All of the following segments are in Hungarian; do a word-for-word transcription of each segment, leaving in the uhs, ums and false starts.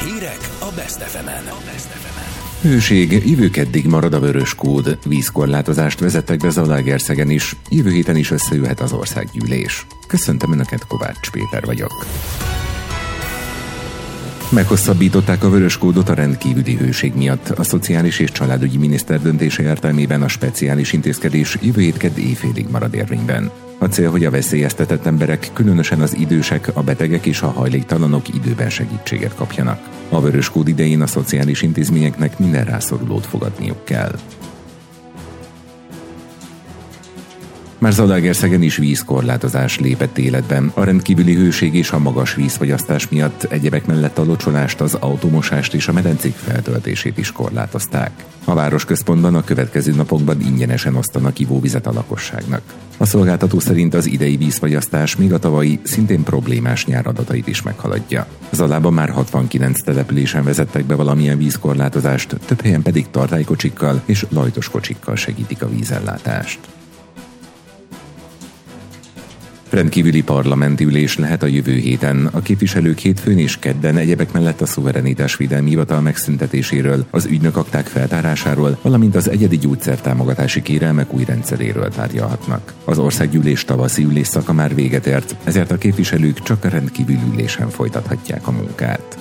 Hírek a Best ef emen. Hőség, jövő keddig marad a vörös kód. Vízkorlátozást vezettek be Zalaegerszegen is, jövő héten is összejöhet az országgyűlés. Köszöntöm Önöket, Kovács Péter vagyok. Meghosszabbították a vörös kódot a rendkívüli hőség miatt. A Szociális és Családügyi Miniszter döntése értelmében a speciális intézkedés jövő hét kedd éjfélig marad érvényben. A cél, hogy a veszélyeztetett emberek, különösen az idősek, a betegek és a hajléktalanok időben segítséget kapjanak. A vörös kód idején a szociális intézményeknek minden rászorulót fogadniuk kell. Már Zalaegerszegen is vízkorlátozás lépett életben. A rendkívüli hőség és a magas vízfogyasztás miatt egyebek mellett a locsolást, az automosást és a medencék feltöltését is korlátozták. A városközpontban a következő napokban ingyenesen osztanak ivóvizet a lakosságnak. A szolgáltató szerint az idei vízfogyasztás még a tavalyi, szintén problémás nyár adatait is meghaladja. Zalában már hatvankilenc településen vezettek be valamilyen vízkorlátozást, több helyen pedig tartálykocsikkal és lajtos kocsikkal segítik a vízellátást. Rendkívüli parlamenti ülés lehet a jövő héten. A képviselők hétfőn és kedden egyebek mellett a szuverenitásvédelmi hivatal megszüntetéséről, az ügynökakták feltárásáról, valamint az egyedi gyógyszertámogatási kérelmek új rendszeréről tárgyalhatnak. Az országgyűlés tavaszi ülésszaka már véget ért, ezért a képviselők csak a rendkívüli ülésen folytathatják a munkát.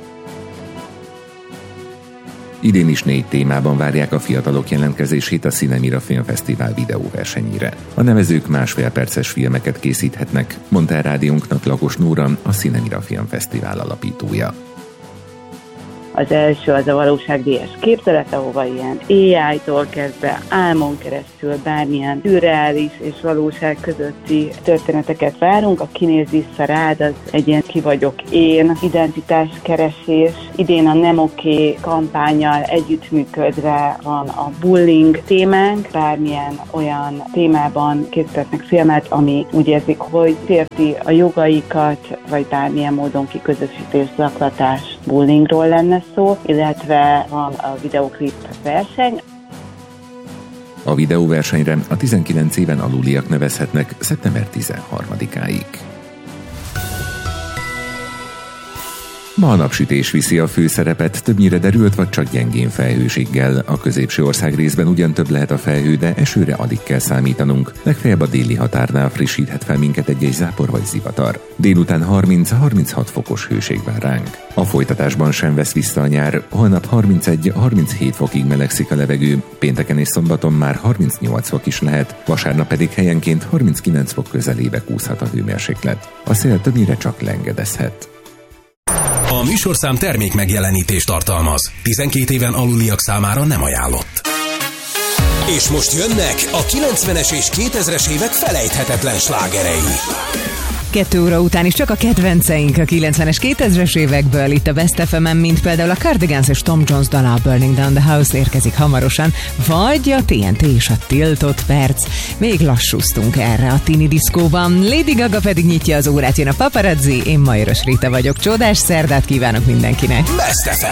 Idén is négy témában várják a fiatalok jelentkezését a Cinemira Filmfesztivál videóversenyére. A nevezők másfél perces filmeket készíthetnek, mondta el rádiónknak Lakos Nóra, a Cinemira Filmfesztivál alapítója. Az első az a valóság vé es képzelet, ahova ilyen á í-tól kezdve álmon keresztül bármilyen szürreális és valóság közötti történeteket várunk. A Kinéz vissza rád, az egy ilyen ki vagyok én, identitáskeresés. Idén a Nem Oké kampánnyal együttműködve van a bullying témánk. Bármilyen olyan témában készítettnek filmet, ami úgy érzik, hogy sérti a jogaikat, vagy bármilyen módon kiközösítés, zaklatás, bullyingról lenne szó, illetve van a videóklip verseny. A videóversenyre a tizenkilenc éven aluliak nevezhetnek szeptember tizenharmadikáig. Ma a napsütés viszi a főszerepet, többnyire derült vagy csak gyengén felhőséggel. A középső ország részben ugyan több lehet a felhő, de esőre alig kell számítanunk. Legfeljebb a déli határnál frissíthet fel minket egy-egy zápor vagy zivatar. Délután harminc-harminchat fokos hőség vár ránk. A folytatásban sem vesz vissza a nyár, holnap harmincegy-harminchét fokig melegszik a levegő, pénteken és szombaton már harmincnyolc fok is lehet, vasárnap pedig helyenként harminckilenc fok közelébe kúszhat a hőmérséklet. A szél többnyire csak lengedezhet. A műsorszám termék megjelenítést tartalmaz. tizenkét éven aluliak számára nem ajánlott. És most jönnek a kilencvenes és kétezres évek felejthetetlen slágerei. Kettő óra után is csak a kedvenceink a kilencvenes, kétezres évekből itt a Best ef emen, mint például a Cardigans és Tom Jones dala Burning Down the House érkezik hamarosan, vagy a té en té és a Tiltott perc. Még lassúztunk erre a tini diszkóban. Lady Gaga pedig nyitja az órát, jön a Paparazzi, én Majros Rita vagyok. Csodás szerdát kívánok mindenkinek! Best ef em.